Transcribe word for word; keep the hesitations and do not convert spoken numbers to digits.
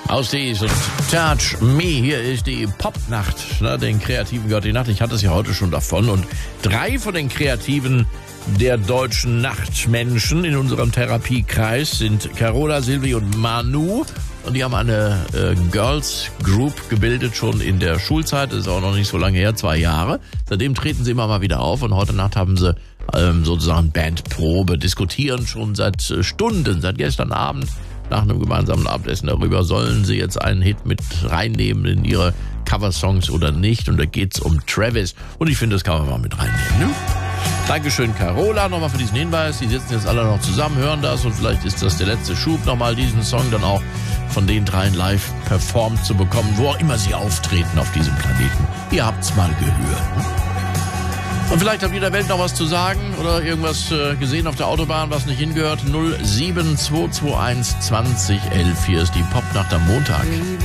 Aussies und Touch Me. Hier ist die Popnacht. Na, den Kreativen gehört die Nacht. Ich hatte es ja heute schon davon. Und drei von den Kreativen der deutschen Nachtmenschen in unserem Therapiekreis sind Carola, Silvi und Manu. Und die haben eine äh, Girls Group gebildet, schon in der Schulzeit. Das ist auch noch nicht so lange her, zwei Jahre. Seitdem treten sie immer mal wieder auf. Und heute Nacht haben sie ähm, sozusagen Bandprobe, diskutieren schon seit äh, Stunden, seit gestern Abend. Nach einem gemeinsamen Abendessen darüber, sollen sie jetzt einen Hit mit reinnehmen in ihre Coversongs oder nicht. Und da geht's um Travis. Und ich finde, das kann man mal mit reinnehmen. Ne? Dankeschön, Carola, nochmal für diesen Hinweis. Die sitzen jetzt alle noch zusammen, hören das. Und vielleicht ist das der letzte Schub, nochmal diesen Song dann auch von den dreien live performt zu bekommen, wo auch immer sie auftreten auf diesem Planeten. Ihr habt's mal gehört. Ne? Und vielleicht habt ihr der Welt noch was zu sagen oder irgendwas äh, gesehen auf der Autobahn, was nicht hingehört. null sieben zwei zwei eins zwanzig elf. Hier ist die Popnacht am Montag.